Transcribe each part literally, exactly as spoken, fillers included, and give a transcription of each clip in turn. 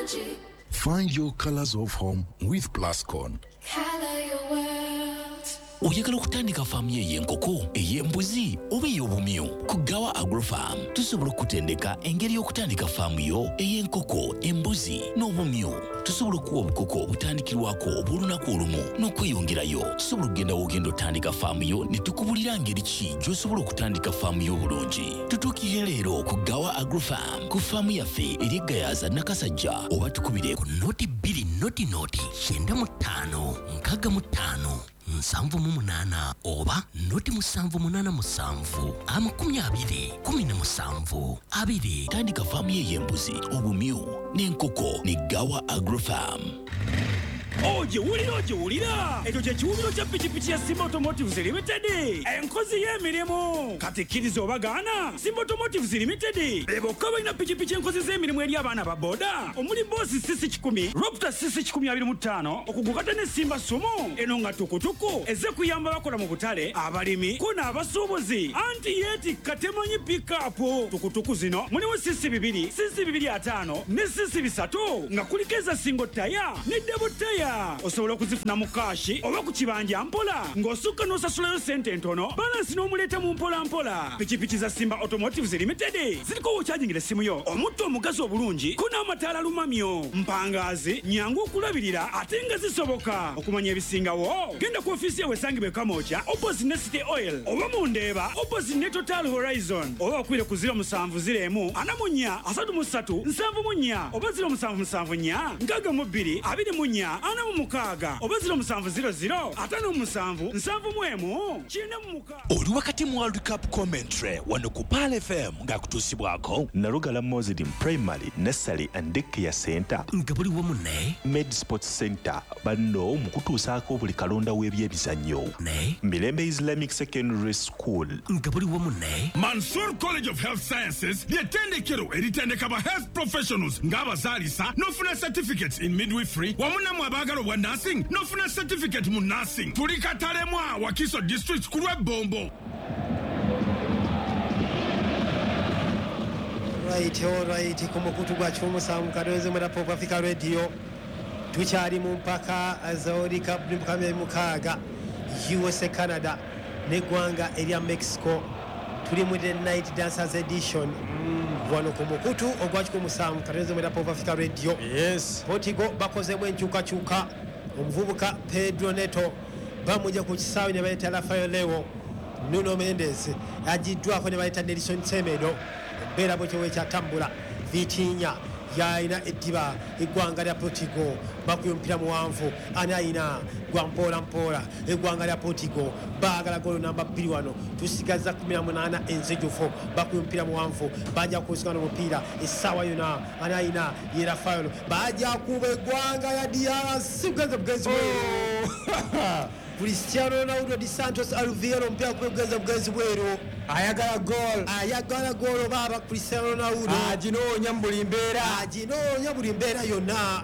Find your colors of home with Plascon. Color your world. Oyagala okutandika faamu y'enkoko, ey'embuzi oba ey'obumyu. Ku Gawa Agrofarm tusobola okutendeka engeri y'okutandika faamu yo ey'enkoko, embuzi n'obumyu. Tusobola okuwa obukoko obutandikirwako obw'olunaku olumu n'okweyongerayo. Tusobola okugenda w'ogenda otandika faamu yo ne tukubulira ngeri ki gy'osobola okutandika faamu yo obulungi. Tutuukirire leero ku Gawa Agrofarm ku faamu yaffe eri eGayaza Nakasajja, oba tukubire ku noti bbiri noti noti kyenda mu ttaano nkaaga mu ttaano nsanvu mu munaana oba noti musanvu munaana musanvu amakumi abiri kumi na musanvu abiri. Tandika faamu y'embuzi, obumyu n'enkoko ne Gawa Agrofarm. Oje wulira oje wulira ekyo kye kiwumiro kya pikipiki ya Simba Automotives Limited, enkozi y'emirimu katikiriza obagaana. Simba Automotives Limited bebokka balina pikipiki enkozi z'emirimu eri abaana ba boda omuli boosi sisi kikumi, Raptor sisi kikumi abiri mu ttaano okugukata ne Simba Sumo. Eno nga tukutuku eze kuyamba bakola mu butale, abalimi ko n'abasuubuzi anti yeti katemanyi pikapu. Tukutuku zino mulimu sisi bibiri, sisi bibiri ataano ne sisi bisatu nga kulikeza singo taya ne double taya. Osobola okuzifuna mu kashi oba ku kibanja mpola ng'osukka n'osasulayo sente ntono, balansi n'omuleeta mu mpola mpola. Pikipiki za Simba Automotives Limited ziriko wokyajingira essimu yo, omutto omugazi obulungi ko n'amataala lumamyo, mpangaazi nyangu okulabirira ate nga zisoboka. Okumanya ebisingawo genda ku ofiisi yawe esangibwe Kamooja opposite ne City Oil, oba mu Ndeeba opposite ne Total Horizon, oba okwire ku ziro musanvu ziro emu ana mu nnya asatu mu ssatu nsanvu mu nnya oba ziro musanvu musanvu nnya nkaaga mu bbiri abiri mu nnya ana mu mukaaga oba ziro musanvu ziro ziro ataano mu musanvu nsanvu mu emu kyenda mu mukaaga. Oli wakati mu World Cup commentary wano ku Pal F M ng'akutuusibwako Narugala Muslim Primary Nursery and Daycare Center nga buli wamu ne Med Sports Center banno mu kutuusaako buli kalonda w'ebyebizannyo ne Mirembe Islamic Secondary School nga buli wamu ne Mansour College of Health Sciences ly'ettendekero eritendeka ba health professionals ng'abazaalisa n'ofuna certificates in midwifery wamu namwe abaagala obwa nursing n'ofuna certificate mu nursing. Tuli Katalemwa Wakiso District ku lw'Ebombo. Right, all right, ku mukutu gwa ky'omusanvu kadoweze mu Pop Africa Radio tukyali mu mpaka za World Cup mukaaga U S A, Canada n'eggwanga erya Mexico. Tuli mu the night dancers edition wano ku mukutu ogwa ky'omusanvu kadoweze mu Pop Africa Radio. Yes, Portugal bakozemu enkyukakyuka. Omuvubuka Pedro Neto bamujja ku kisaawe ne bayita Rafael Leo. Nuno Mendes agiddwako ne bayita Nelson Semedo. Embeera bwekyo wekyatambula Vitinha yayina eddiba eggwanga lya Portugal bakuye omupiira muwanvu ani ayina gwa mpola mpola eggwanga lya Portugal baagala golo namba bbiri wano tusigaza kumi na munaana enzejufu bakuye omupiira muwanvu bajja kusikana omupiira essaawa yona ani ayina ye Rafael bajja kuba eggwanga ya D R C kugenza bugenzi bweru Cristiano Ronaldo dos Santos Alvaro mpya kugenza bugenzi bweru ayagala goal ayagala goal baba Cristiano Ronaldo aginoonya mu buli mbeera aginoonya buli mbeera yonna.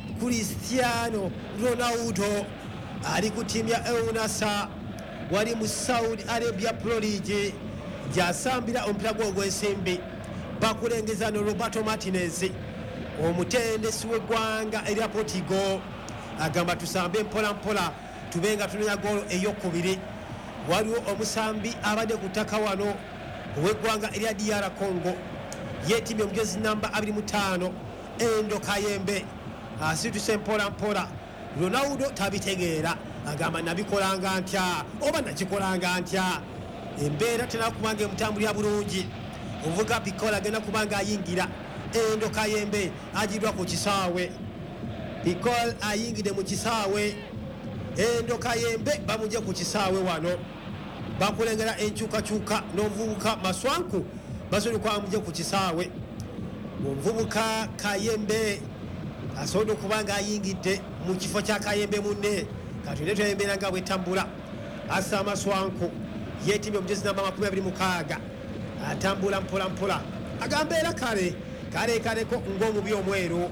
Cristiano Ronaldo ali ku ttiimu ya El Nassr wali mu Saudi Arabia Pro League gy'asambira omupiira gwe ogw'ensimbi bakulengeza no Roberto Martinez omutendesi w'eggwanga erya Portugal agamba tusambe mpola mpola tubenga tunonya goal ey'okubiri. Waliwo omusambi abadde ku ttaka wano ow'eggwanga erya D R Congo yeetimye omugezi namba abiri mu ttaano Endo Kayembe asituse mpola mpola. Ronaldo tabitegeera agamba nabikolanga ntya oba nakikolanga ntya. Embeera tenakubanga emutambulira bulungi ovuga Picola agenda kubanga ayingira. Endo Kayembe agiddwa ku kisaawe. Picola ayingidde mu kisaawe. Endo Kayembe bamujje ku kisaawe wano bakulengera enkyukakyuka n'omuvubuka Maswanku basobola kwamujje ku kisaawe. Omuvubuka Kayembe asobola okubanga ayingidde mu kifo kya Kayembe munne katulire twembeera nga bwetambula. Assa Maswanku yeetimye omugezi namba makumi abiri mukaaga atambula mpola mpola agamba era kale kale kaleko ng'omubi omweru.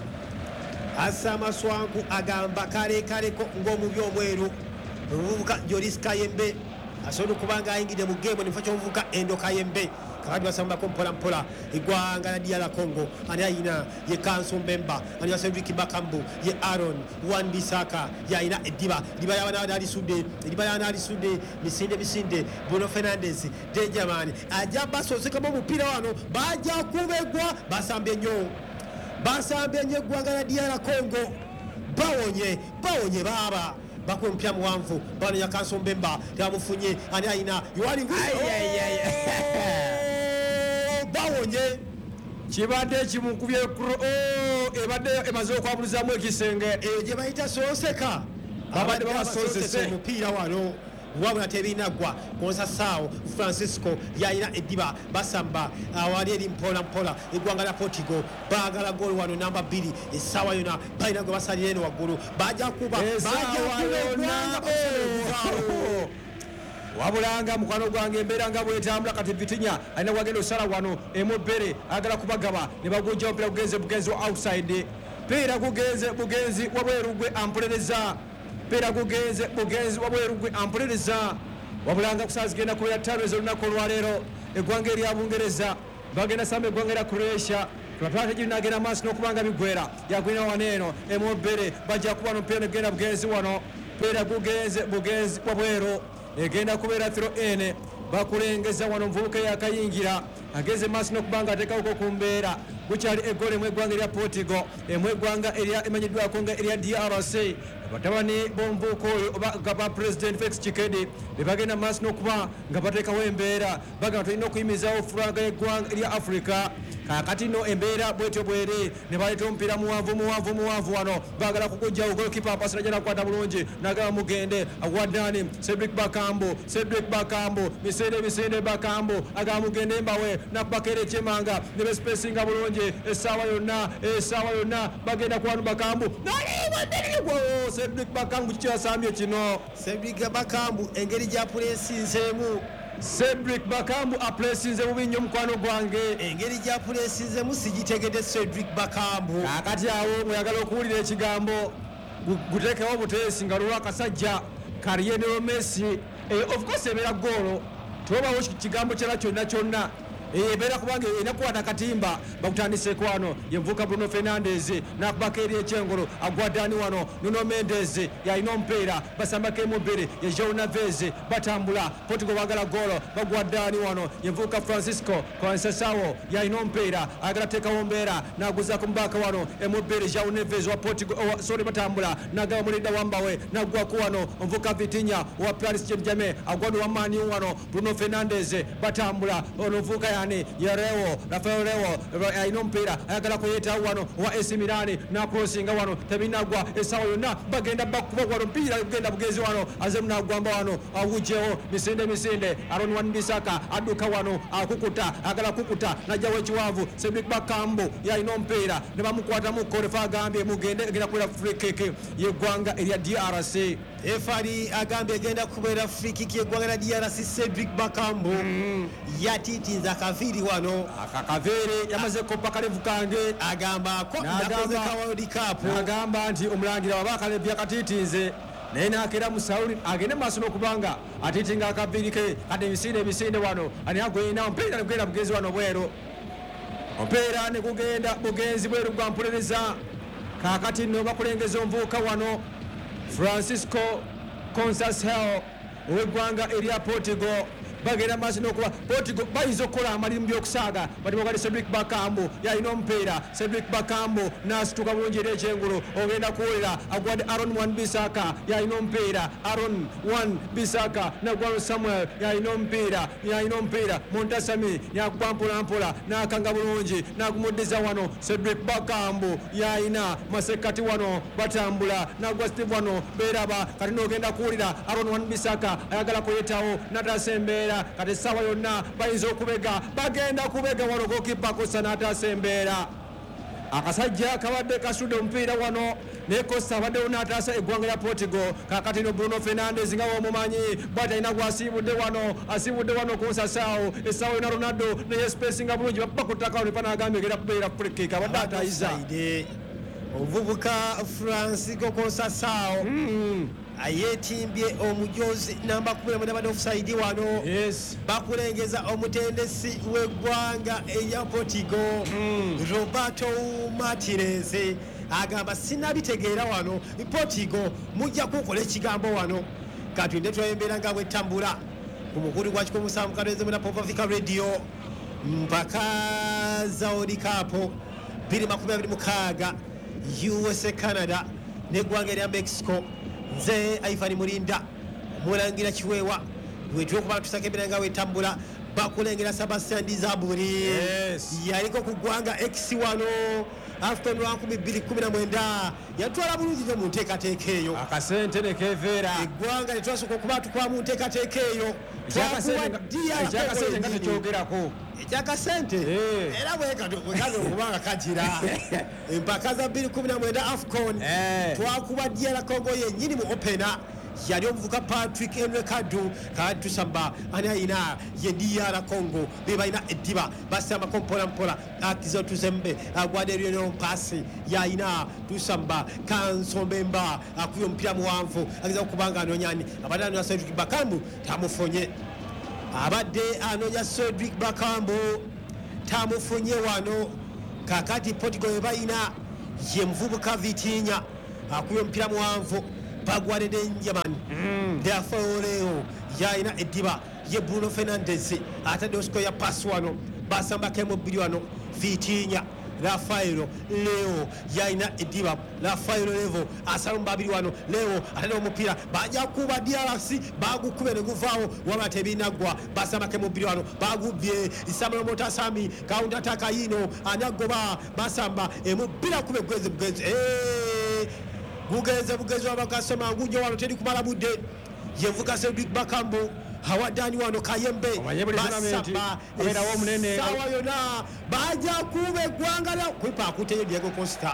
Assa Maswanku agamba kale kaleko ng'omubi omweru. Omuvubuka Joris Kayembe asobola okubanga ayingidde mu geemu nifa kyomuvuka endoka yembe kakati basambako mpola mpola eggwanga na D R Congo ani ayina ye Kanso Mbemba ani Cedric Bakambu ye Aaron Wan Bissaka yayina eddiba liba yabana alisudde liba yana alisudde misinde misinde Bruno Fernandes Benjamin ajja basoseka mu mpira wano bajja kubegwa basambye nnyo basambye nnyo eggwanga na D R Congo bawonye bawonye baba bakwe mpya muwanvu bano ya Kanso Mbemba tamufunye ani ayina yuwali bawonye kibadde kimukubye oh ebadde emaze okwabuluzamu ekisenge gye bayita soseka babadde babasosese omupiira wano wabula tebinagwa Konsasao Francisco yayina eddiba basamba awali eri mpola mpola eggwanga la Portugal baagala gol wano namba bbiri essaawa yona balina gwe basalira eno waggulu bajja kuba wabulanga mukwano gwange embeera nga bwetambula kati Vitinya alina wagenda osala wano emubbere agala kubagaba ne bagujja omupiira gugenze bugenzi wa outside piira gugenze bugenzi wabwerugwe ampulereza piira gugenze bugenzi wabwerugwe ampulereza wabulanga kusazigenda kubeera ttaano ez'olunaku olwaleero eggwanga erya Bungereza bagenda samba eggwanga erya Croatia Platati jinagenda maaso n'okubanga bigwera yagwina waneeno emubbere bajja kuba n'omupiira negenda bugenzi wano piira gugenze bugenzi wabwero egenda kubeera throw ene bakulengeza wano muvubuka yakayingira ageze maaso n'okubanga ateekawoko ku mbeera gukyali eggole mu eggwanga erya Portugal emu eggwanga erya emanyiddwako nga erya D R C batabani b'omuvubuka oyo oba ba President Felix Tshisekedi be bagenda maaso n'okuba nga bateekawo embeera bagamba tulina okuyimirizawo fulaga y'eggwanga erya Africa kakati no embeera bwetyo bweri ne baleeta omupiira muwanvu muwanvu muwanvu wano baagala kugujjawo golikipa apasira jja nakwata bulungi nagala mugende awadani Cedric Bakambu Cedric Bakambu misinde misinde Bakambu agala mugende mbawe nakubakera ekyemanga ne bespacinga bulungi essaawa yonna essaawa yonna bagenda kwanu Bakambu Cedric Bakambu kikyasambye kino Cedric Bakambu engeri gya pulesinzeemu Cedric Bakambu apulesinze bubi nnyo mukwano gwange engeri gya pulesinzeemu sigitegedde Cedric Bakambu kakati awo mweyagala okuwulira ekigambo guteekewo buteesi nga lwakasajja Lionel Messi of course ebeera goolo tobawo kigambo kyala kyonna kyonna ebeera kubanga enakukwata katimba bakutandiseeko wano yenvuka Bruno Fernandes nakubako eri ekyengolo agwadani wano Nuno Mendes yalina omupiira basambako emubbiri ye João Neves batambula Portugal bagala golo bagwadani wano yenvuka Francisco Conceição yalina omupiira agala teekawo mbeera naguzaako mubaka wano emubbiri João Neves wa Portugal oh, sorry batambula nagaba mulida wambawe nagwaku wano omuvuka Vitinya wa Paris Saint-Germain agwani wa Man U wano Bruno Fernandes batambula onovuka yani Yarewo Rafael Rewo ayina omupiira ayagala kuyetawo wano wa A C Milan nakrosinga wano tebinagwa essaawa yonna bagenda bakuba wano omupiira gugenda bugenzi wano aze munagwamba wano awujewo misinde misinde Aaron Wan Bissaka adduka wano akukuta agala kukuta najjawo ekiwanvu Cedric Bakambu yalina omupiira ne bamukwatamu korefa agambye mugende egenda kubeera free kick yeggwanga erya D R C efari agambye egenda kubeera free kick yeggwanga lya D R C Cedric Bakambu mm. yatiitinza akaviri wano akakaviri yamaze koppa kalevu kange agamba ko nakozeka World Cup agamba nti omulangira waba akalevu yakatiitinze naye nakeera mu Sauli agende maaso n'okubanga atiitinga akaviri ke kati emisinde emisinde wano ani agwina omupiira ne gugenda bugenzi wano bwero omupiira ne gugenda bugenzi bweru gwampulereza kakati nno bakulengeza omuvubuka wano Francisco Conceição ow'eggwanga erya Portugal bagenda maaso n'okuba Portugal bayinza okukola amalirimu by'okusaaga batimugali Cedric Bakambu yalina omupiira Cedric Bakambu n'asituka bulungi eri ekyengulu ogenda kuwulira agwadde Aaron Wan Bissaka yalina omupiira Aaron Wan Bissaka nagwano Samuel yalina omupiira yalina omupiira Montasami yakuba mpolampola n'akanga bulungi n'agumuddiza wano Cedric Bakambu yalina masekati wano batambula nagwa Steve wano beeraba kati n'ogenda kuwulira Aaron Wan Bissaka ayagala kuyetawo n'atasembeera kati essaawa yonna bayinza okubega bagenda kubega wano gokipa kosa n'ataasa embeera akasajja kabadde kasudde omupiira wano naye kosa abaddewo n'ataasa eggwanga lya Portugal kakati no Bruno Fernandes nga womumanyi bwati alina gwasiibudde wano asiibudde wano Conceição essaawa yonna Ronaldo naye spacinga bulungi bappa ku ttaka wano epa n'agambye egenda kubeera free kick abadde atayiza omuvubuka Francisco Conceição ayetimbye omujozi namba kumi na mwenda badde offside wano yes bakulengeza omutendesi w'eggwanga eya Portugal Roberto Martinez agamba sinabitegeera wano Portugal mujja kukola ekigambo wano katwinde twayembera nga bwetambula ku mukulu gwa kikumi musanvu kalweze muna Pop Africa Radio mpaka Saudi Cup bbiri makumi abiri mukaaga U S A Canada n'eggwanga erya Mexico nze Ivan Mulinda mulangira kiweewa wetwe okuba tusaka embera nga wetambula bakulengera Sebastian Dizaburi yes yaliko ku ggwanga X wano after lwankumi bbiri kumi na mwenda yatwala bulungi nnyo mu nteekateeka eyo akasente ne keveera eggwanga ne twasooka okuba tukwa mu nteekateeka eyo ekyakasente nga tekyogerako ekyakasente era bwekati okubanga kagira empaka za bbiri kumi na mwenda AFCON twakuba D R Congo yennyini mu opena yali omuvuka Patrick Enrekadu kati tusamba ani ayina ye D R Congo be balina eddiba basamba kompola mpola akizo tuzembe agwade ryo pasi yayina tusamba Kansombemba akuyo mpira muwanvu akiza kubanga anonyani abadani wa Cedric Bakambu tamufonye abadde anonya Cedric Bakambu tamufonye wano kakati Portugal bayina ye mvubuka Vitinha akuyo mpira muwanvu bagwade Benjamin therefore leo yaina ediba ye Bruno Fernandes atade osko ya pass wano basamba kemo biliwano Vitinha Rafaelo leo yaina ediba Rafaelo levo asalumba abiri wano leo atade omupira baja kuba D R C bagukube ne guvaawo wabate binagwa basamba kemo biliwano bagubye isamalo motasami counter attack yino anagoba basamba emupira kube gweze gweze eh bugenze bugenze wabakasema ngujo wano tedi kumala budde yevuka Cedric Bakambu hawadani wano Kayembe basamba era wo munene sawa yona baja kube gwangala kwipa akuteyo Diego Costa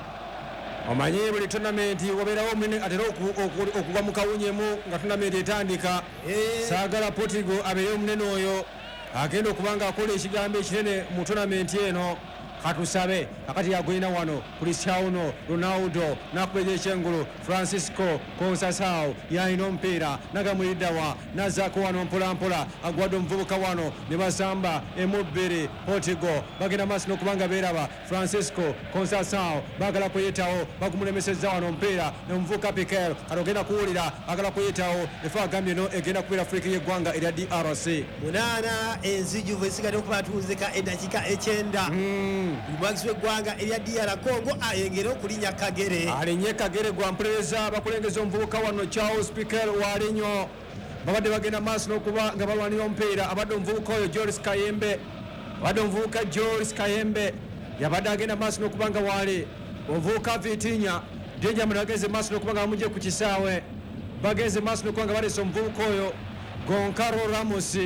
omanye buli tournament wabera wo munene atero okugwa mu kawunyemu nga tournament etandika sagala Portugal abeyo munene oyo agenda okubanga akola ekigambo ekinene mu tournament eno katusabe akati yagwina wano Cristiano Ronaldo nakweje ekyengulu Francisco Conceição yaino mpira nagamwidawa nazako wano mpola mpola agwado mvubuka wano ne basamba emubbiri Portugal bagenda maso nokubanga beraba Francisco Conceição bagala kuyetawo bagumulemeseza wano mpira nomvuka Piqué arogenda kuwulira agala kuyetawo efa agambye no egenda kubira Afrika yeggwanga erya D R C munana enziju vesigade okuba tuuzika edakika ekyenda Mwagizwe gwanga erya D R Congo ayengere okulinya Kagere alinye Kagere gwa mpuleza bakulengeza omuvubuka wano Charles Piqué walinyo babadde bagenda maaso n'okuba nga balwanira omupiira abadde omuvubuka oyo Joris Kayembe abadde omuvubuka Joris Kayembe yabadde agenda maaso n'okuba nga wali omuvubuka Vitinha Benjamin ageze maaso n'okuba nga bamugye ku kisaawe bageze maaso n'okuba nga balesa omuvubuka oyo Goncalo Ramos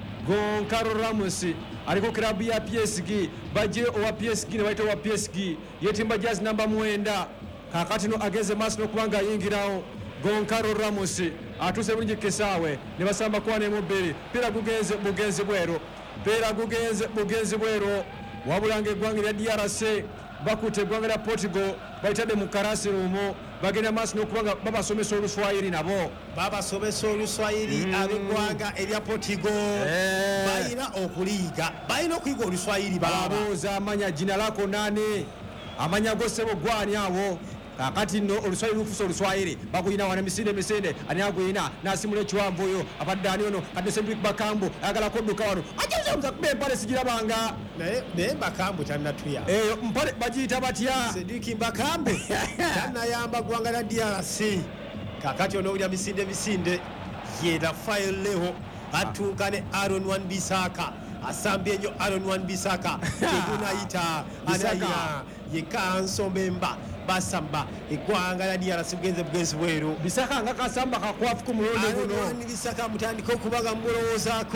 Goncalo Ramos aliko klabu ya P S G baje owa P S G ne baita owa P S G yetimba jazz namba mwenda kakati no ageze maaso n'okubanga ayingirawo Goncalo Ramos atuse bulungi kesaawe ne basamba kwane mubbiri pira gugenze bugenze bwero pira gugenze bugenze bwero wabulange eggwanga lya D R C bakute eggwanga lya Portugal baitadde mu karasi rumo bagenda maaso n'okubanga babasomesa Oluswayiri nabo babasomesa Oluswayiri ab'eggwanga erya Portugal balina okuliiga balina okuyiga Oluswayiri babuuza amanya jina lako nani amanya gosebo gwani awo kakati no Oluswayiri lufusa Oluswayiri bakuyina wana misinde misinde ani aguyina nasimula ekiwanvu oyo abaddani ono kadde Cedric Bakambu ayagala kodduka wano ajaza omuza kuba empale sigirabanga naye Bakambu tannatuya eyo mpale bagiyita batya Cedric Bakambu tannayamba gwanga lya D R C kakati ono owulira misinde misinde ye Rafael Leo atuuka ne Aaron Wan-Bissaka asambye nnyo Aaron Wan-Bissaka tegunayita anayina ye Kansombemba basamba eggwanga lya D R C bugenze bugenzi bweru Bissaka nga kasamba kakwafu ku mulundi guno Bissaka mutandika okubaga mulowoozaako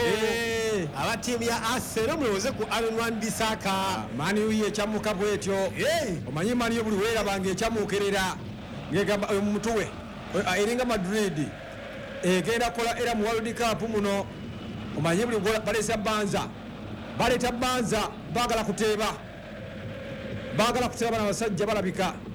aba ttiimu ya Arsenal mulowooze ku Aaron Wan-Bissaka mani uye ekyamuka bwetyo omanyi mani yo buli weerabanga ekyamuukerera ngegamba oyo mumutuwe eringa Madrid egenda kola era mu World Cup muno omanyi buli balesa banza baleta banza bagala kuteeba bagala kuteeba bana basajja balabika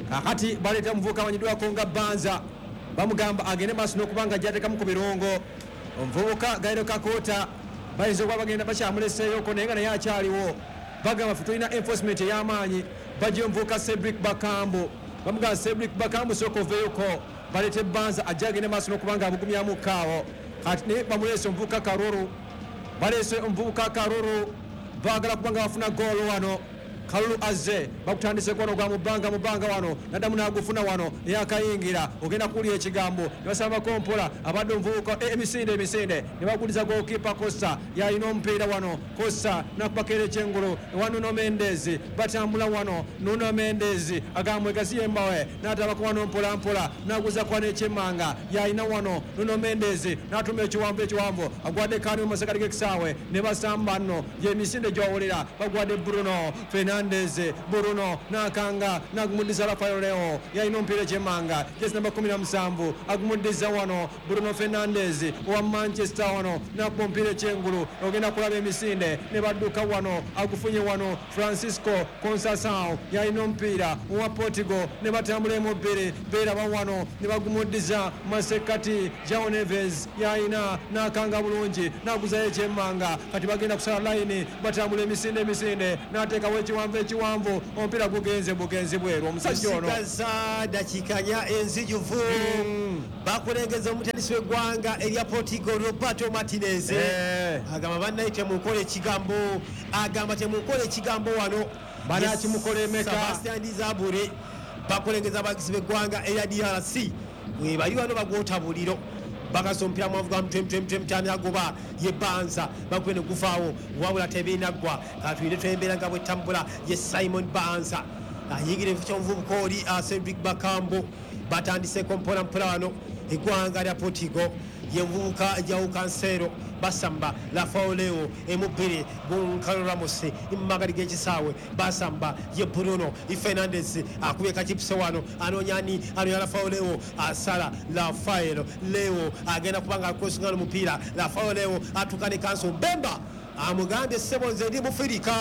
kakati baleeta muvubuka amanyiddwako nga Banza bamugamba agende maaso n'okubanga gyatekamu ku birungo omuvubuka Gairo Kakota bayinza okuba bagenda bakyamuleseeyoko naye nga naye akyaliwo bagamba ffe tulina enforcement ey'amaanyi bajja omuvubuka Cedric Bakambu bamugamba Cedric Bakambu sooka oveeyoko baleete Banza ajja agende maaso n'okubanga abugumyamu kaawo kati naye bamuleese omuvubuka Karuru baleese omuvubuka Karuru baagala kubanga bafuna goolo wano Kalulu azze bakutandise kwano gwa mubanga mubanga wano nadamu nagufuna wano yakayingira ogenda kulia ekigambo basaba kompola abadde mvuko emisinde emisinde ne baguliza goalkeeper Costa ya ino mpira wano Costa nakupakere chengulu wano no Mendezi batambula wano Nuno Mendezi agamwe gaziye mbawe nataba kwa wano mpola mpola naguza kwa nechemanga ya ina wano Nuno Mendezi natume ekiwambo ekiwambo agwade kanu masakalike kisawe ne basamba no ye misinde jowolera bagwade Bruno Fernandez Bruno nakanga nagumudiza Rafael Leo yaino mpira chemanga jesi namba kumi na musanvu agumudiza wano Bruno Fernandez wa Manchester wano nakumpira chengulu ogenda kulaba emisinde ne badduka wano agufunye wano Francisco Conceição yaino mpira wa Portugal ne batambula mu bbere bera ba wano ne bagumudiza Masekati João Neves yaina nakanga bulungi naguza echemanga kati bagenda kusala line batambula emisinde emisinde nateka wechi wa ekiwanvu ompira gugenze bugenzi bweru omusajja ono sigaza dakikanya enzijuvu mm. bakulengeza omutendisi w'eggwanga erya Portugal Roberto Martinez eh. agamba bannaye temukole ekigambo agamba temukole ekigambo wano banakimukole emeka Sebastian Zabure bakulengeza abagizi b'eggwanga erya D R C bali wano bagwota buliro bakasompira mwavuga mtemtemtemtani agoba ye Banza bakwene kufaawo wabula tebinagwa katwire twembera nga bwetambula ye Simon Banza ayigire fucho mvubuka oli Cedric Bakambu batandise kompola mpola wano eggwanga lya Portugal ye mvubuka João Cancelo basamba Rafael Leo emubiri Goncalo Ramos imagari gekisawe basamba ye Bruno Fernandes akubye kachipse wano anonyani anonya Rafael Leo asala Rafael Leo agenda kubanga cross ngalo mupira Rafael Leo atukane Kanso Mbemba amugambye sebonze ndi mufirika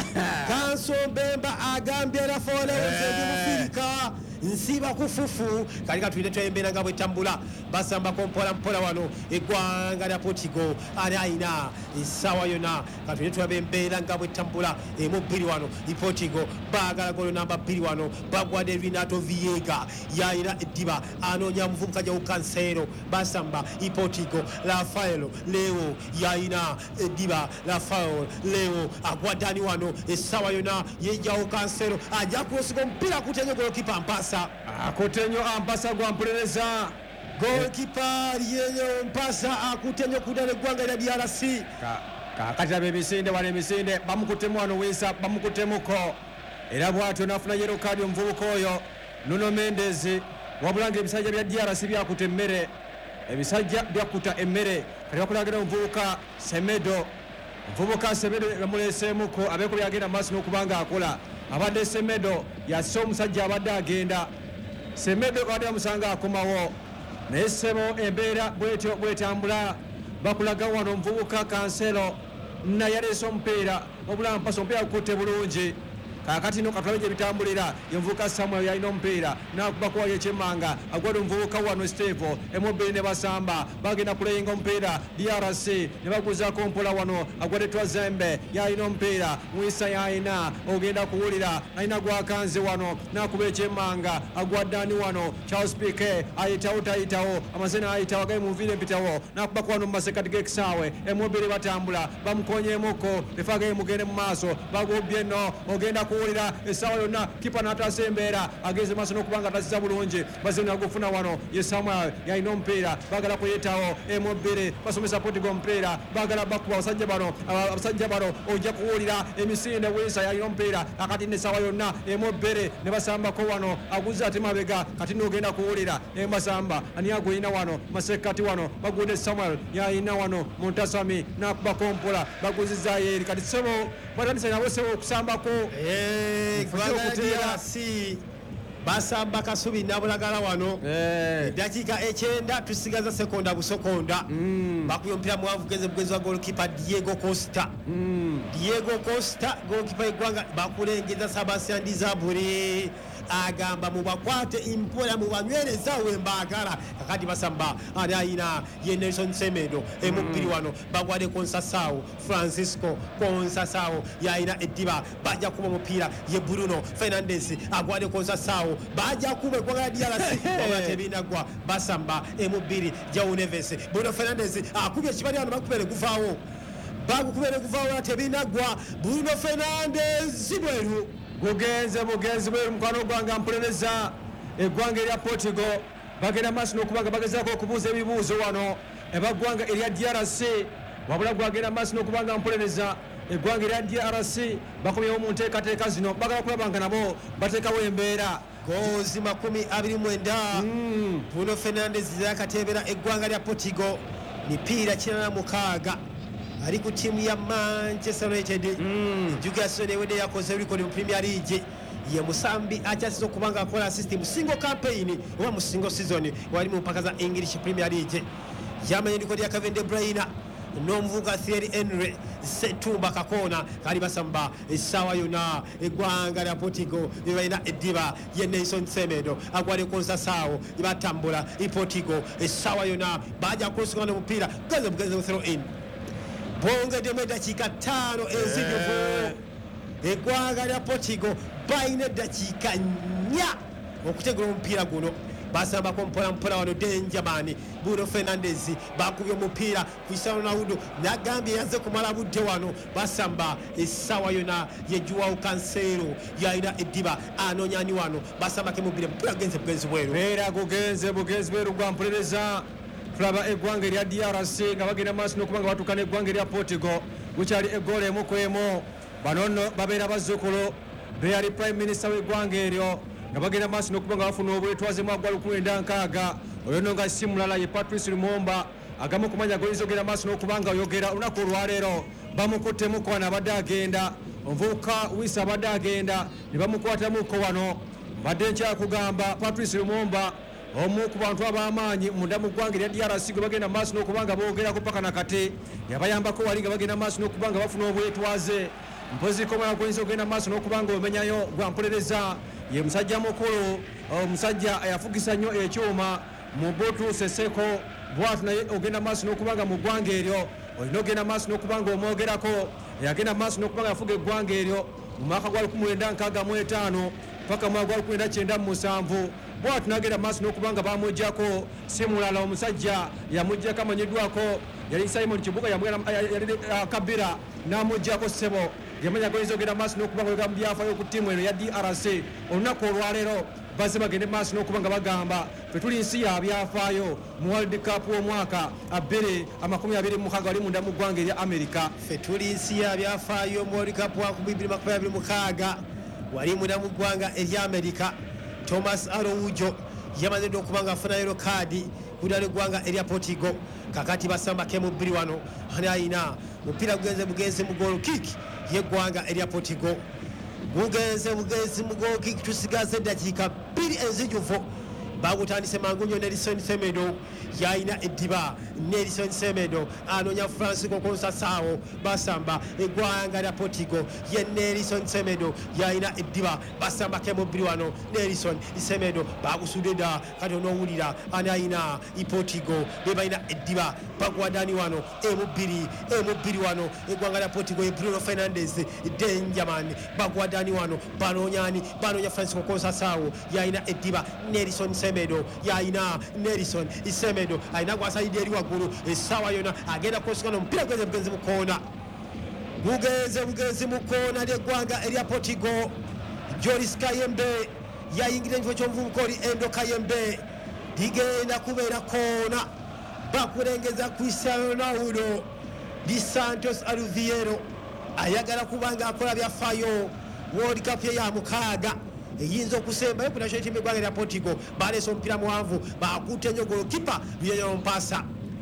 Kanso Mbemba agambye Rafael Leo ndi mufirika nsiba kufufu kalika tuile twembera nga bwetambula basamba kompola mpola wano eggwanga lya Portugal ali aina isawa yona katwile twabembera nga bwetambula emubbiri wano i Portugal bagala golo namba bbiri wano bagwade Renato Viega yaina ediba anonya muvubuka João Cancelo basamba i Portugal Rafael Leo yaina ediba Rafael Leo agwadani wano isawa yona ye João Cancelo ajja kusiga mpira kutenyo golokipa Mpasa akutenyo Ampasa gwampuleleza goalkeeper yenyo Mpasa akutenyo kudale gwanga lya D R C kakati abe emisinde wale emisinde bamukutemu wano Wisa bamukutemuko era bwatyo nafuna yellow card omuvubuka oyo Nuno Mendes wabulanga ebisajja bya D R C byakuta emmere ebisajja byakuta emmere kati bakulagira omuvubuka Semedo omuvubuka Semedo bamuleseemuko abeeko byagenda maaso n'okubanga akola abadde Semedo yassa omusajja abadde agenda Semedo abadde bamusanga akomawo naye ssebo embeera bwetyo bwetambula bakulaga wano omuvubuka Cancelo naye yaleese omupiira obula Mpasa omupiira gukutte bulungi kakati no katwale gye bitambulira yemvuka Samuel yalina omupiira nakuba kuwa yekyemmanga agwada omuvubuka wano Steve emubiri ne basamba bagenda kulayinga omupiira D R C ne baguzaako mpola wano agwade Twazembe yalina omupiira Mwisa yalina ogenda kuwulira alina gwakanze wano nakuba ekyemmanga agwaddani wano Charles Piqué ayitawo tayitawo amazina ayitawo agaye muvire mpitawo nakuba ku wano mu masekati g'ekisaawe emubiri batambula bamukonyemuko efagaye mugende mu maaso bagobye no ogenda ku kuwulira esawa yonna kipa n'ataasa embeera ageze maaso n'okubanga atasiza bulungi bazina agufuna wano ye Samuel yalina omupiira bagala kuyitawo emubbiri basomesa Portugal omupiira bagala bakuba abasajja bano abasajja bano ojja kuwulira emisinde Wisa yalina omupiira akati n'esawa yonna emubbiri ne basambako wano aguza ate mabega kati n'ogenda kuwulira embasamba ani agulina wano masekati wano bagudde Samuel yalina wano Montasami n'akubako mpola baguzizaayo eri kati sebo batandise nabo sebo okusambako gwanga lya D R C basamba Kasubi nabulagala wano Eh. dakika ekyenda tusigaza sekonda busokonda bakuye omupiira muwanvu genze bugezi wa goalkeeper Diego Costa Diego Costa goalkeeper eggwanga bakulengeza Sebastian Dizaburi agamba mubakwate impola mubanywereza wembagala kakati basamba ali ayina ye Nelson Semedo emupiri wano bagwade Konsasao Francisco Konsasao yayina Ediba bajja kuba mupira ye Bruno Fernandes agwade Konsasao bajja kuba kwa D R C wabate binagwa basamba emubiri João Neves Bruno Fernandes akubye kibali wano bakubere kuvaawo bakubere kuvaawo ate binagwa Bruno Fernandes zibweru bugenze bugenzi bwe mukano gwanga mpuleleza eggwanga erya Portugal bagenda maaso n'okubanga bagezaako okubuuza ebibuuzo wano ebaggwanga erya D R C wabula gwagenda maaso n'okubanga mpuleleza eggwanga erya D R C bakomyewo mu nteekateeka zino bagala kulabanga nabo bateekawo embeera gozi makumi abiri mwenda Bruno Fernandes yakatebera eggwanga lya Portugal mipiira kinana mukaaga ali ku tiimu ya Manchester United Jugason ewedde yakoze record mu Premier League ye musambi akyasiza okubanga akola assist mu single campaign oba mu single season wali mu mpaka za English Premier League yamanye record ya Kevin De Bruyne n'omuvuga Thierry Henry Setumba Kakona kali basamba esawa yona eggwanga lya Portugal ebayina Ediba ye Nelson Semedo agwale Konsasao ibatambula i Portugal esawa yona baja kusukana mupira gaze bugaze throw in bonge de dakika tano ezidufu eggwanga lya Portugal bayina dakika nya okutegula omupiira guno basamba kompola mpola wano Denjamani Bruno Fernandes bakubye omupiira Cristiano Ronaldo nagambye yanze kumala budde wano basamba esawa yona ye Joao Cancelo yayina Ediba anonyani wano basamba ke mubire mpira genze bugenzi bweru era gugenze bugenzi bweru gwa mpuleleza tulaba eggwanga erya D R C nga bagenda maaso n'okubanga batukana eggwanga erya Portugal gukyali eggoolo emu ku emu bano nno babeera bazzukulu beyali prime minister w'eggwanga eryo nga bagenda maaso n'okubanga bafuna obwetwaze mu agwa lukumi lwenda nkaaga oyo nno nga si mulala ye Patrice Lumumba agamu kumanya goyinza ogenda maaso n'okubanga oyogera olunaku olwaleero bamukuttemu wano abadde agenda omuvubuka Wisa abadde agenda ne bamukwatamuko wano mbadde nkyakugamba Patrice Lumumba omu ku bantu ab'amaanyi munda mu ggwanga erya D R C gwe bagenda maaso n'okubanga boogerako paka nakati yabayambako wali nga bagenda maaso n'okubanga bafuna obwetwaze mpozi komala goyinza ogenda maaso n'okubanga omenyayo gwa mpuleleza ye musajja mukulu omusajja ayafugisa nnyo ekyuma mu Butu Seseko bwatu naye ogenda maaso n'okubanga mu ggwanga eryo olina ogenda maaso n'okubanga omwogerako yagenda maaso n'okubanga yafuga eggwanga eryo mu mwaka gwa lukumi lwenda nkaaga mu etaano paka mwaka gwa lukumi lwenda kyenda mu musanvu bwatu nagenda maaso n'okubanga bamuggyako si mulala omusajja yamuggyako amanyiddwako yali Simon Kibuga yali Kabira n'amuggyako ssebo yamanya goyinza ogenda maaso n'okubanga oyogera mu byafaayo ku ttiimu eno ya D R C olunaku olwaleero bazze bagende maaso n'okubanga bagamba fe tuli nsi ya byafaayo mu World Cup w'omwaka abiri amakumi abiri mu mukaaga wali munda mu ggwanga erya America fe tuli nsi ya byafaayo mu World Cup wa bibiri makumi abiri mukaaga wali munda mu ggwanga erya America Thomas Araujo yamaze okubanga afuna yellow card kudala eggwanga erya Portugal kakati basamba ke mu bbiri wano ani ayina mupiira gugenze bugenze mu goal kick yeggwanga erya Portugal gugenze bugenze mu goal kick tusigaze dakika bbiri enzijuvu bagutandise mangu nnyo Nelson Semedo yayina Ediba Nelson Semedo anonya Francisco Konsasao basamba eggwanga lya Portugal ye Nelson Semedo yayina Ediba basamba ke mubiri wano Nelson Semedo bagusudeda kati onowulira ani ayina i Portugal bebayina Ediba bagwadani wano emubiri emubiri wano eggwanga lya Portugal ye Bruno Fernandes Denjaman bagwadani wano banonyani banonya Francisco Konsasao yayina Ediba Nelson Semedo yayina Nelson Semedo ayina gwasayidi eri waggulu essaawa yona agenda kusikana omupiira gweze bugenzi mu koona gugenze bugenzi mu koona ly'eggwanga erya Portugal Joris Kayembe yayingira ekifo ky'omuvubuka oli Endo Kayembe ligenda kubeera koona bakulengeza Cristiano Ronaldo Di Santos Aluviero ayagala kubanga akola byafaayo World Cup ye ya mukaaga eyinza okusembayo ku national team eggwanga erya Portugal baleese omupiira muwanvu bakutte nnyo golokipa Lionel Mpasa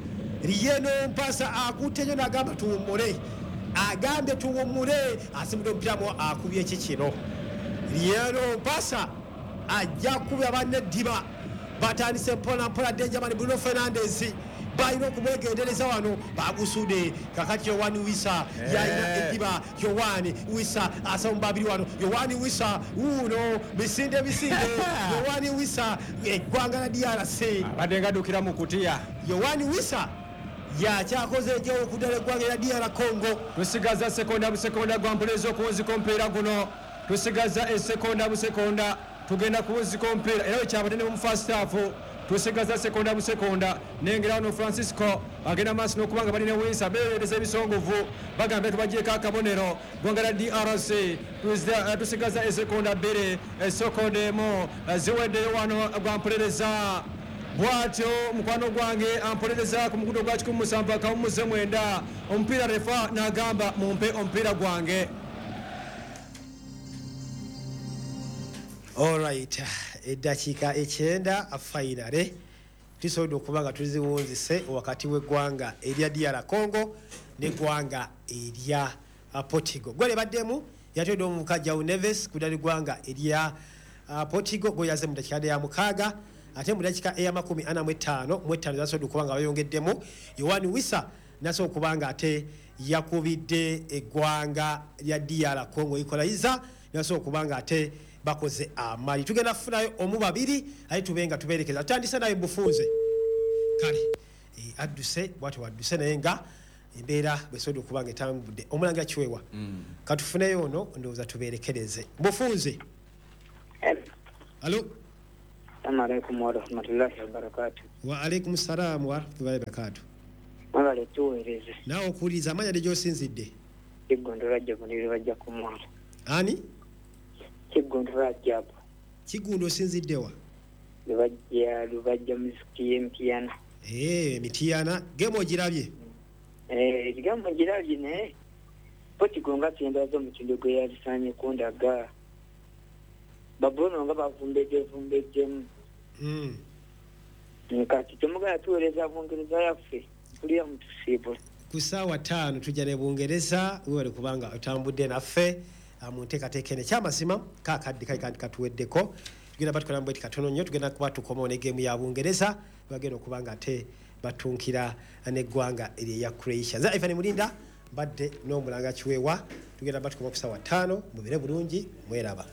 Lionel Mpasa akutte nnyo n'agamba tuwummule agambye tuwummule asimudde omupiira akubye eki kino Lionel Mpasa ajja kuba baneddiba batandise mpola mpola Denjamani Bruno Fernandes balina okumwegendereza wano bagusude kakati Yowani Wissa yalina eddiba Yowani Wissa asa mu babiri wano Yowani Wissa uno bisinde bisinde Yowani Wissa eggwanga la D R C abadde ngadukira mu kutiya Yowani Wissa yakyakoze ejo okudala eggwanga la D R Congo tusigaza sekonda busekonda gwampulezo okuwuzika omupiira guno tusigaza esekonda busekonda tugenda kuwuzika omupiira era wekyabadde ne mu first half tusigaza sekonda busekonda nengera wano Francisco agenda maaso n'okuba nga balina Wissa beereeteza ebisongovu bagambye tubagyeko akabonero ggwanga la D R C tusigaza esekonda bbiri esekonda emu ziweddeyo wano gwampulereza bwatyo mukwano gwange ampolereza ku mugudo gwa kikumi musanvu akawumuze mwenda omupiira refa n'agamba mumpe omupiira gwange. Alright, eddakiika ekyenda finale tusobodde okuba nga tuziwunzise wakati w'eggwanga erya D R Congo n'eggwanga erya Portugal. Gwe baddemu yatedde omuvubuka João Neves ku ddala eggwanga erya Portugal gwe yaze mu ddakiika ya mukaaga ate mu ddakiika eya makumi ana mu etaano mu etaano zasobodde okuba nga bayongeddemu Yowani Wissa nasobola okuba nga ate yakubidde eggwanga lya D R Congo equalizer nasobola okuba nga ate bakoze amali tugenda kufunayo omu babiri ayi tubenga tuberekeza tutandise naye bufunze kale e, adduse bwati wadduse naye nga embeera bwesobodde okuba nga etambudde omulanga kiwewa mm. katufuneyo ono ndowooza tuberekereze bufunze alo Assalamu alaikum wa rahmatullahi wa barakatuh. Wa alaikum salam wa rahmatullahi wa barakatuh. Mwagale tuweereze. Nawe okuwuliriza amanya de gy'osinzidde. Kigondo Rajjabu ne bajja ku mwalo. Ani? Kigondo Rajjabu. Kigondo osinzidde wa? Lubajja lubajja muziki y'empiana. Eh, mitiana gemo ogirabye? Eh, gemo ogirabye ne. Portugal nga tyendaza mu kindogo yalisaanye kundaga. Babono nga bavumbeje vumbejemu. Mm. Nkati tumugala tuweereza Bungereza yaffe kuli amutusibula. Ku ssaawa ttaano tujja ne Bungereza weewale kubanga otambudde naffe mu nteekateeka eno ekyamazima kaakadde kali kandi katuweddeko tugenda batukola mbweti katono nnyo tugenda kuba tukoma n'egeemu ya Bungereza bagenda okuba nga ate batunkira n'eggwanga erya Croatia. Nze Ivan Mulinda mbadde n'omulanga kiweewa tugenda batukoma ku ssaawa ttaano mubire bulungi mweraba.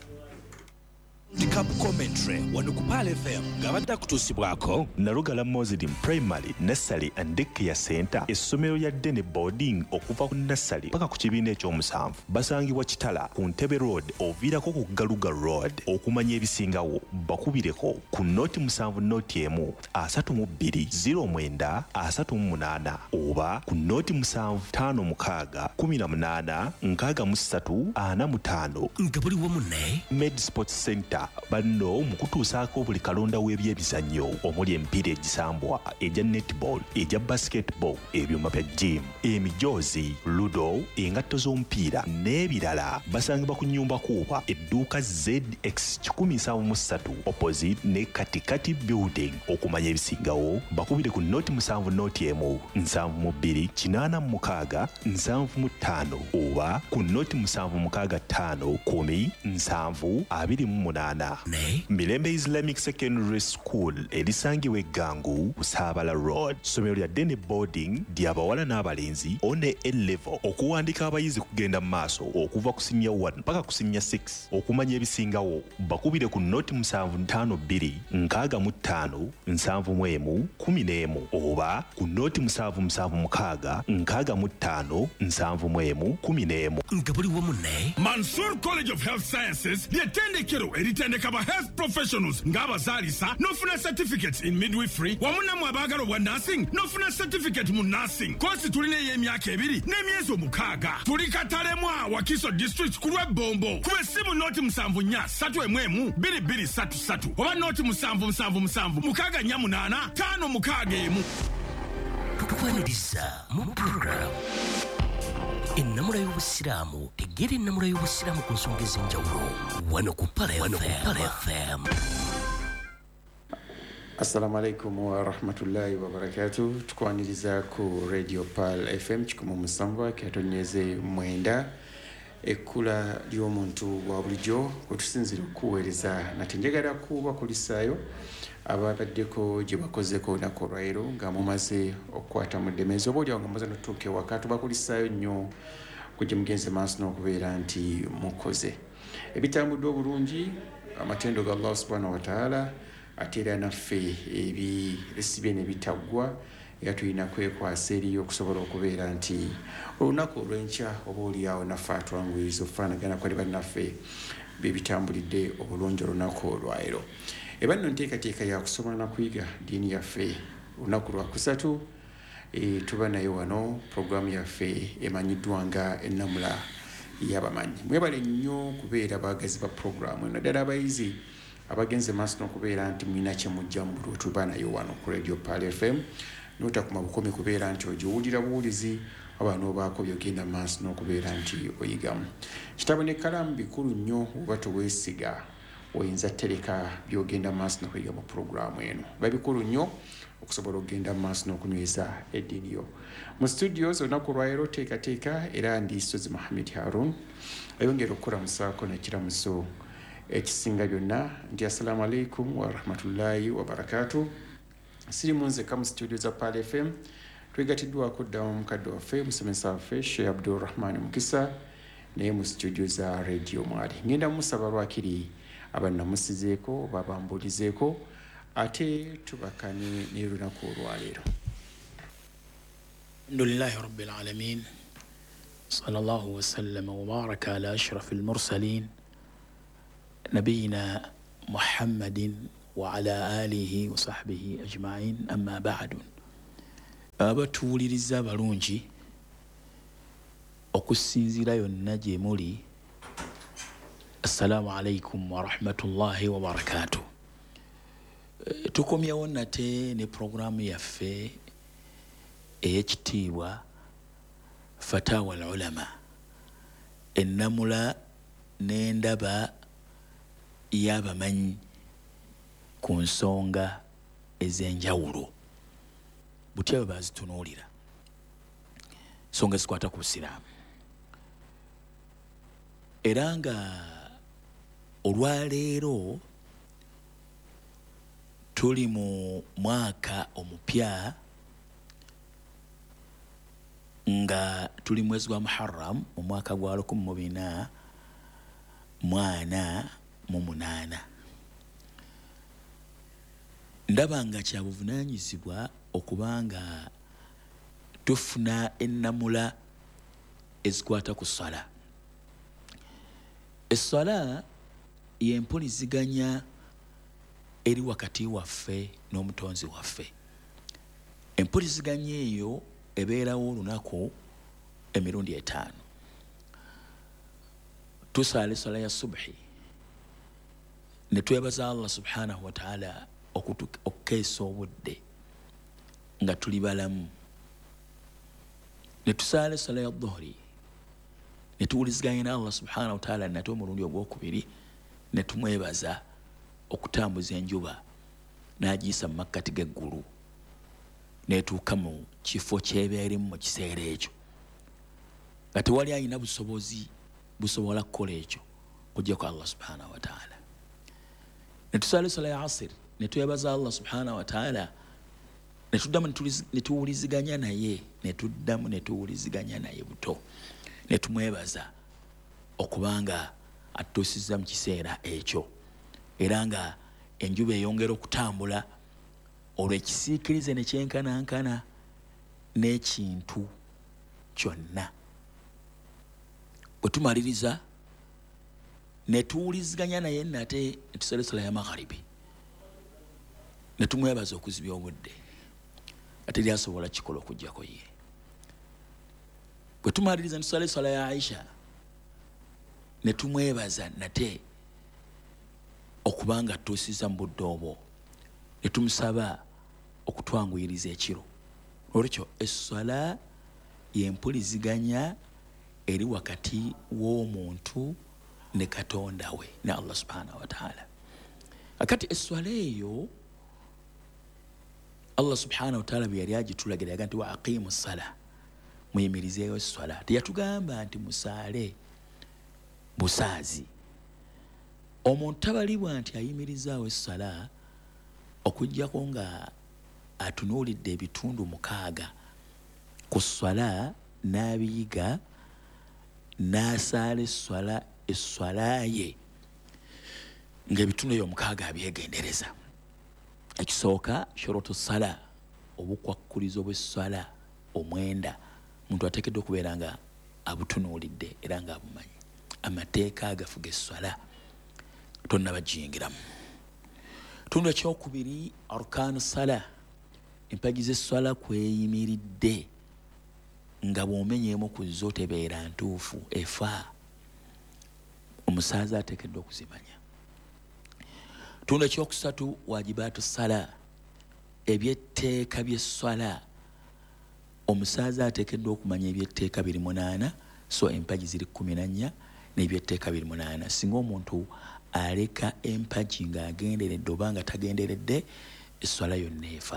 Cup commentary wano ku Pal F M ngabadde kutuusibwako Nalugala Mozidi Primary Nursery and Daycare Center essomero lya Dene Boarding okuva ku nursery paka ku kibiina ekyomusanvu basangibwa Kitala ku Ntebe Road oviirako ku Galuga Road okumanya ebisingawo bakubireko ku noti musanvu noti emu asatu mu bbiri ziro mwenda asatu mu munaana oba ku noti musanvu ttaano mukaaga kumi na munaana nkaaga mu ssatu ana mu ttaano nga buli wamu ne Med Sports Center banno mu kutuusaako buli kalonda w'ebyebizannyo omuli emipiira egisambwa egya netball egya basketball ebyuma bya gym emijoozi ludo engatto z'omupiira n'ebirala basangibwa ku nnyumba kuuba edduuka Z X kikumi nsanvu mu ssatu opposite ne katikati building okumanya ebisingawo bakubire ku noti musanvu noti emu nsanvu mu bbiri kinaana mu mukaaga nsanvu mu ttaano oba ku noti musanvu mukaaga ttaano kumi nsanvu abiri mu munaana ne Mirembe Islamic Secondary School erisangibwa Eggangu Saabala Road somero lya Dene Boarding ly'abawala n'abalenzi one A level okuwandika abayizi kugenda mu maaso okuva ku senior one mpaka ku senior six okumanya ebisingawo bakubire ku noti musanvu ttaano bbiri nkaaga mu ttaano nsanvu mu emu kumi n'emu oba ku noti musanvu musanvu mukaaga nkaaga mu ttaano nsanvu mu emu kumi n'emu nga buli wamu ne Mansour College of Health Sciences ly'ettendekero eritendeka ba health professionals ng'abazaalisa n'ofuna certificates in midwifery wamu nammwe abaagala obwa nursing n'ofuna certificate mu nursing kosi tulina ey'emyaka ebiri n'emyezi omukaaga tuli Katalemwa Wakiso district ku lw'ebbombo kuba essimu nooti musanvu nnya ssatu emu emu bbiri bbiri ssatu ssatu oba nooti musanvu musanvu musanvu mukaaga nnya munaana ttaano mukaaga emu tukwaniriza mu program ennamula y'obusiraamu tegeera ennamula y'obusiraamu ku nsonga ez'enjawulo wano ku Pal F M. Assalamu alaikum wa rahmatullahi wa barakatuh. Tukwaniriza ku Radio Pal F M kikumu musanvu kyatonyeze mwenda ekkula ly'omuntu wa bulijjo kwe tusinzira okuweereza nate njagala kubakulisaayo ababaddeko gye bakozeko olunaku olwaleero nga mumaze okukwata mu ddemeezi oba oliawo nga mumaze notuuka ewaka tubakulisaayo nnyo ku gye mugenze maaso n'okubeera nti mukoze ebitambudde obulungi amatendo ga allah subhanahu wataala ate era naffe ebiresibe ne bitaggwa era tulina kwekwasa eriyo okusobola okubeera nti olunaku olw'enkya oba oliawo naffe atwanguyiriza okufaanagana kwali bannaffe bebitambulidde obulungi olunaku olwaleero eba nno nteekateeka ya kusoma na kuyiga diini yaffe olunaku lwakusatu e, tuba nayo wano puroguramu yaffe emanyiddwa nga ennamula y'abamanyi mwebale nnyo kubeera baagazi ba puroguramu naddala abayizi abagenze maaso n'okubeera nti mulina kye mujja mu buli tuba nayo wano ku radio Pal F M notakuma bukomi kubeera nti ogiwulira buwulizi oba n'obaako byogenda maaso n'okubeera nti oyigamu kitabo n'ekkalaamu bikulu nnyo oba toweesiga oyinza tereka byogenda maaso n'okuyiga mu puroguramu eno babikulu nnyo okusobola okugenda maaso n'okunyweza eddiini yo mu studios olunaku olwaleero teekateeka era ndi Sozi Mohamed Harun ayongera okukola musaako nekiramuso ekisinga byonna nti assalamu alaikum warahmatullahi wabarakatuh siri munzeka mu studio za Pal F M twegatiddwako ddamu omukadde waffe musomesa waffe Sheikh Abdulrahman Mukisa naye mu studio za radio mwali ngenda musaba lwakiri abannamusizeeko babambulizeeko ate tubakane ne lunaku olwaleero. Alhamdulillahi rabbil alamin sallallahu wasallam wa baraka ala ashrafil mursalin nabiyina Muhammadin wa ala alihi wa sahbihi ajma'in amma ba'du. Abatuwuliriza abalungi okusinzira yonna gye muli, assalamu alaikum wa rahmatullahi wa barakatuh. Tukomyewo nate ne programu yaffe ey'ekitiibwa Fatawa al-Ulama, ennamula n'endaba y'abamanyi ku nsonga ez'enjawulo butya bwe bazitunuulira, nsonga zikwata ku busiraamu. Era nga olwaleero tuli mu mwaka omupya nga tuli mwezi gwa Muharram mu mwaka gwa lukumi mu bina mwana mu munaana. Ndaba nga kya buvunaanyizibwa okubanga tufuna ennamula ezikwata ku ssala. Essala y'empuliziganya eri wakati waffe n'omutonzi waffe. Empuliziganya eyo ebeerawo olunaku emirundi etaano. Tusaala essala ya subhi ne twebaza Allah subhanahu wa ta'ala okukeesa obudde nga tuli balamu. Ne tusaala essala ya dhuhri ne tuwuliziganya na Allah subhanahu wa ta'ala nate omulundi ogwokubiri ne tumwebaza okutambuza enjuba n'agiyisa mu makkati g'eggulu n'etuuka mu kifo ky'ebeerimu mu kiseera ekyo nga tewali alina busobozi busobola kukola ekyo kuggyako Allah subhanahu wa ta'ala. Ne tusaala essala ya asir ne twebaza Allah subhanahu wa ta'ala ne tuddamu ne tuwuliziganya naye ne tuddamu ne tuwuliziganya naye buto ne tumwebaza okubanga atutuusizza mu kiseera ekyo era nga enjuba eyongera okutambula olwo ekisiikirize ne kyenkanankana n'ekintu kyonna. Bwe tumaliriza ne tuwuliziganya naye nate ne tusala essala ya magharibi ne tumwebaza okuzibya obudde ate lyasobola kikola okuggyako ye. Bwe tumaliriza ne tusala essala ya Aisha ne tumwebaza nate okubanga tutuusiza mu budde obwo ne tumusaba okutwanguyiriza ekiro. Olwekyo essala y'empuliziganya eri wakati w'omuntu ne Katonda we ne Allah subhanahu wa ta'ala. Akati essala eyo Allah subhanahu wa ta'ala bwe yali agitulagira yaga nti wa aqimu ssala, muyimirizeeyo essala. Teyatugamba nti musaale busaazi. Omuntu tabalibwa nti ayimirizaawo essala okuggyako nga atunuulidde ebitundu mukaaga ku swala n'abiyiga n'asaala esswala esswala ye ng'ebitundu ebyo mukaaga abyegendereza. Ekisooka shurutu ssala, obukwakkulizo bw'esswala omwenda omuntu ateekeddwa okubeera nga abutunuulidde era ng'abumanyi. Amateeka agafuga esswala tonnabagiyingiramu. Tundu ekyokubiri arkaanu ssala, empagi z'esswala kweyimiridde nga bw'omenyeemu ku zo tebeera ntuufu efa. Omusaaza ateekeddwa okuzimanya. Tundu ekyokusatu wajibaatu ssala, ebyetteeka by'esswala. Omusaaza ateekeddwa okumanya ebyetteeka biri munaana, so empagi ziri kkumi na nnya n'ebyetteeka biri munaana. Singa omuntu aleka empagi ng'agenderedde oba nga tagenderedde, esswala yonna efa.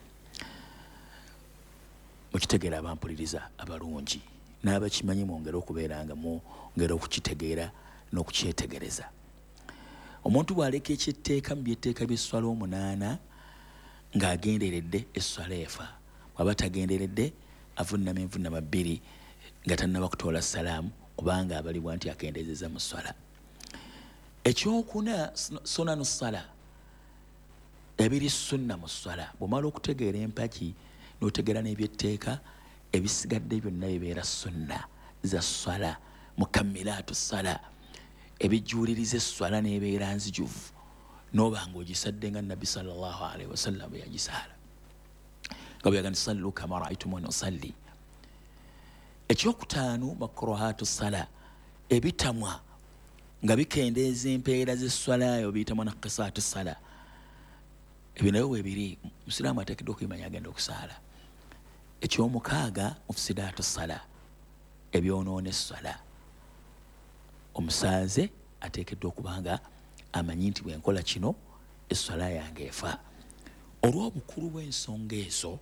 Mukitegeera abampuliriza abalungi n'abakimanyi mwongere okubeera nga mwongera okukitegeera n'okukyetegereza. Omuntu bw'aleka ekyetteeka mu byetteeka by'esswala omunaana ng'agenderedde, esswala efa. Bw'aba tagenderedde avunnama envunnama bbiri nga tannaba kutoola salaamu kubanga abalibwa nti akendeezezza mu sswala. Ekyokuna sunanu ssala, ebiri sunna mu sswala. Bw'omala okutegeera empagi n'otegeera n'ebyetteeka, ebisigadde byonna bibeera sunna za sswala, mukammilaatu ssala, ebijjuuliriza esswala n'ebeera nzijuvu n'oba ng'ogisadde nga Nabbi sallallahu alaihi wasallam bwe yagisaala nga bwe yagamba sallu kama ra'aytumuni usalli. Ekyokutaano makruhaatu ssala, ebitamwa nga bikendeeza empeera z'esswala yo biyita munaqqisaatu ssala. Ebyo nayo weebiri musiraamu ateekeddwa okubimanya agenda okusaala. Ekyomukaaga mufsidaatu ssala, ebyonoona esswala. Omusaaze ateekeddwa okuba nga amanyi nti bwe nkola kino esswala yange efa. Olw'obukulu bw'ensonga ezo,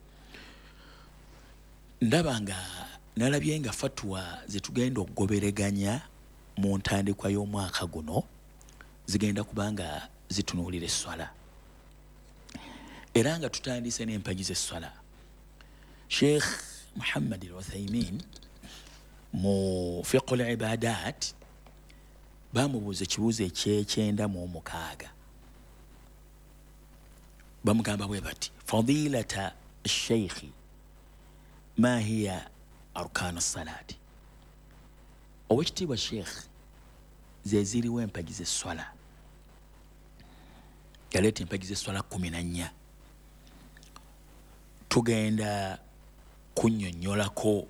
ndaba nga nalabye nga fatwa ze tugenda okugobereganya mu ntandikwa y'omwaka guno zigenda kuba nga zitunuulira esswala, era nga tutandise n'empagi z'esswala. Sheikh Muhammad al-Uthaymin mu fiqh al-ibadat bamubuuza ekibuuzo ekyekyenda mu omukaaga. Bamugamba bwe bati, fadilata sheikhi ma hiya arkaanu salaati. Owekitiibwa sheikh, ze ziriwo empagi z'esswala. Yaleeta empagi z'esswala kkumi na nnya. Tugenda kunnyonnyolako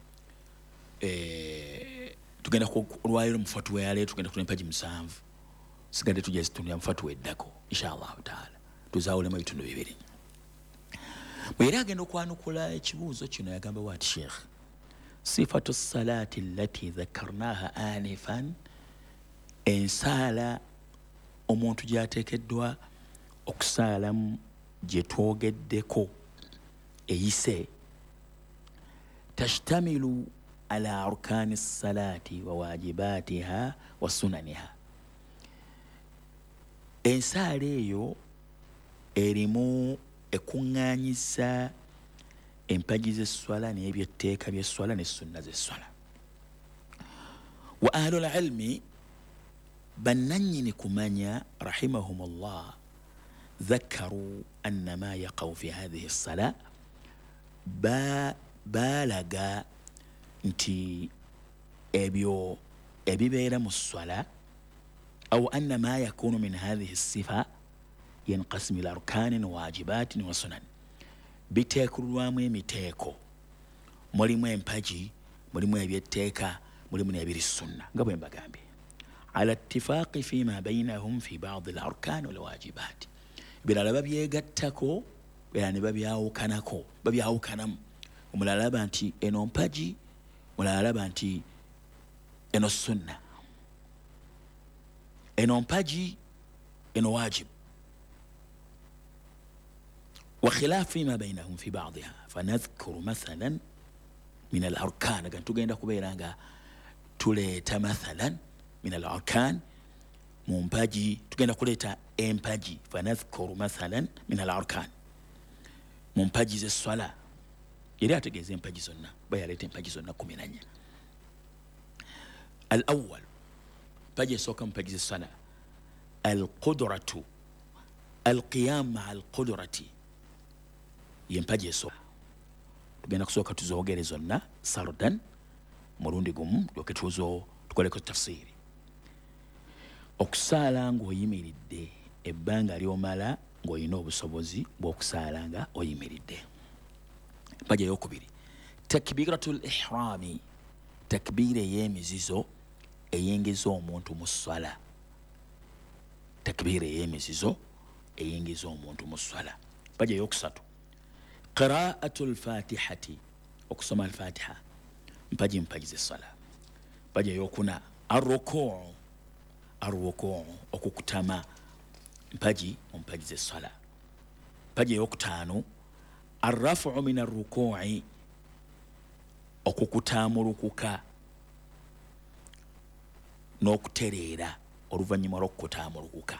eh, tugenda kulwaliro mu fatwa yaleeta, tugenda kutula empagi musanvu. Sigadde tujja zitunira mu fatwa eddako inshallah taala, tuzaawulemu ebitundu bibiri. Bwe era agenda okwanukula ekibuuzo kino yagamba bw'ati sheikh, sifatu salaati allati dhakarnaha anifan, ensaala omuntu gy'ateekeddwa okusaalamu gye twogeddeko eyise, tashtamilu ala arkaani salaati wa wajibaatiha wa sunaniha. Ensaala eyo erimu ekuŋŋaanyiza empagi z'esswala n'ebyetteeka by'esswala ne sunna z'esswala. Wa ahlul ilmi, bannannyini kumanya rahimahumullah, ذكروا أن ما يقع في هذه الصلاة با بالغا انتي ابيو ابي بيرا الصلاة، أو أن ما يكون من هذه الصفة ينقسم إلى أركان وواجبات وسنن. biteekulwamu emiteeko, mulimu empagi, mulimu ebyetteeka, mulimu n'ebiri sunna nga bwe mbagambye, ala ittifaaqi fima bainahum fi baadi al arkaan wal waajibaat. Birala babyegattako, birala ne babyawukanako, babyawukanamu. Omulala alaba nti eno mpagi, omulala alaba nti eno sunna, eno mpagi, eno waajib. وخلاف فيما بينهم في بعضها، فنذكر مثلا من الأركان. كان تجينا كبيرانغا توليتا مثلا min al arkan mu mpaji tugenda kuleeta empaji fanadhkuru mathalan min al arkan mu mpaji z'esswala yali ategeeza empaji zonna bayaleeta empaji zonna kumi na nnya al awwal mpaji esooka mu mpaji z'esswala al qudratu al qiyam maa al qudrati yempaji esooka tugenda kusooka tuzoogere zonna sardan mulundi gumu lyoke tuzo tukoleko tafsiri okusaala ng'oyimiridde ebbanga ly'omala ng'olina obusobozi bw'okusaala nga oyimiridde mpaji eyokubiri takbiratul ihrami takbiira ey'emizizo eyingiza omuntu mu sswala takbiira ey'emizizo eyingiza omuntu mu sswala mpaji eyokusatu qira'atul fatihati okusoma al-fatiha mpaji mpaji z'esswala mpaji eyokuna arrukuu arrukuu okukutama mpaji mu mpaji z'esswala mpaji eyokutaano arrafu min arrukuu'i okukutaamulukuka n'okutereera oluvannyuma lw'okukutaamulukuka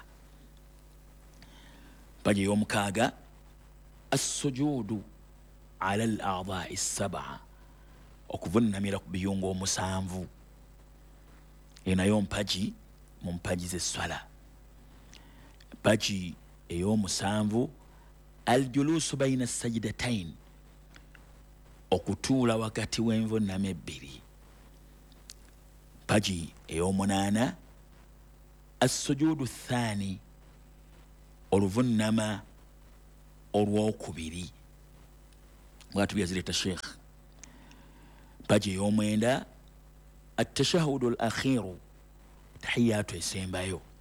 mpaji ey'omukaaga assujuudu ala al a'daa'i as-sab'a okuvunnamira ku biyungo omusanvu enayo mpaji mu mpaji z'esswala mpaji ey'omusanvu aljuluusu baina sajidatain okutuula wakati w'envunnama ebbiri mpaji ey'omunaana assujuudu thaani oluvunnama olwokubiri bwatu byazireeta sheekh mpaji ey'omwenda atashahudu al akhiru tahiyatu esembayo